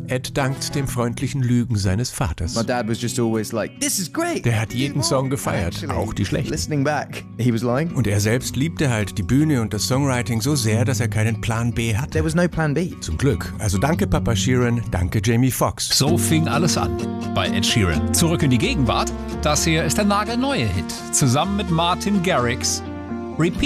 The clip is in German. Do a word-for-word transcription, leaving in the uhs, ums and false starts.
Ed dankt dem freundlichen Lügen seines Vaters. My dad was just always like, this is great. Der hat jeden Song gefeiert, Actually, auch die schlechten. Listening back, he was lying. Und er selbst liebte halt die Bühne und das Songwriting so sehr, dass er keinen Plan B hatte. There was no plan B. Zum Glück. Also danke Papa Sheeran, danke Jamie Foxx. So fing alles an bei Ed Sheeran. Zurück in die Gegenwart. Das hier ist der nagelneue Hit. Zusammen mit Martin Garrix. Repeat.